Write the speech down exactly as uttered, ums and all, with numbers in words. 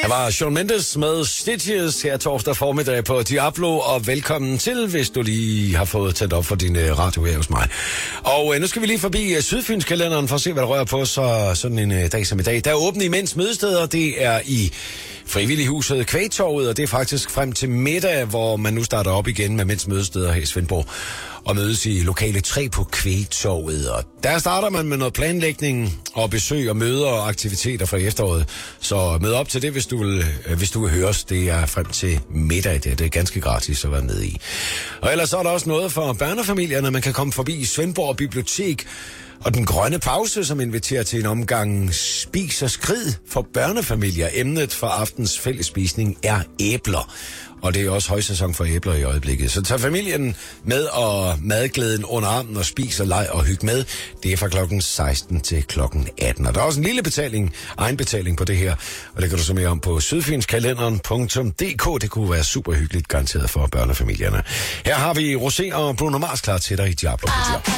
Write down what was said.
Der var Shawn Mendes med Stitches her torsdag formiddag på Diablo, og velkommen til, hvis du lige har fået tændt op for din uh, radio her hos mig. Og uh, nu skal vi lige forbi uh, Sydfynskalenderen for at se, hvad der rører på så sådan en uh, dag som i dag. Der er åbent imens mødesteder, det er i Frivillighuset Kvægtorvet, og det er faktisk frem til middag, hvor man nu starter op igen med mens mødesteder her i Svendborg og mødes i lokale tre på Kvægtorvet. Og der starter man med noget planlægning og besøg og møder og aktiviteter fra efteråret. Så mød op til det, hvis du vil, hvis du vil høres. Det er frem til middag. Det er ganske gratis at være med i. Og ellers så er der også noget for børnefamilierne. Man kan komme forbi Svendborg Bibliotek og Den Grønne Pause, som inviterer til en omgang spis og skrid for børnefamilier. Emnet for aftens fællesspisning er æbler. Og det er også højsæson for æbler i øjeblikket. Så tag familien med og madglæden under armen og spis og leg og hygge med. Det er fra klokken seksten til klokken atten. Og der er også en lille betaling, egenbetaling på det her. Og det kan du så mere om på sydfynskalenderen punktum d k. Det kunne være super hyggeligt garanteret for børnefamilierne. Her har vi Rosé og Bruno Mars klar til dig i Diablo.